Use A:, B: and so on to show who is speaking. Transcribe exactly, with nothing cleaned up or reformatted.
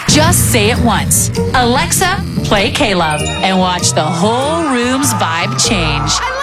A: Just say it once. Alexa, play K-Love, and watch the whole room's vibe change.